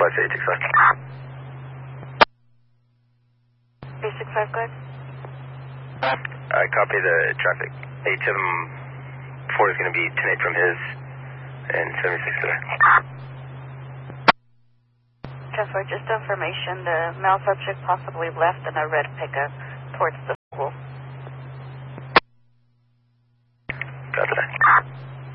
365, go ahead. I copy the traffic. 874 is going to be 10-8 from his and 76 there. Transfer, just information, the male subject possibly left in a red pickup towards the school. Got that.